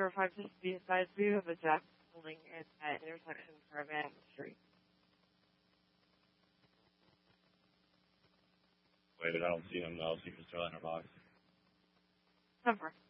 number 560 side view of a Jack building at intersection Caravan Street. Wait, I don't see him. I don't see Mr. Letterbox. Number.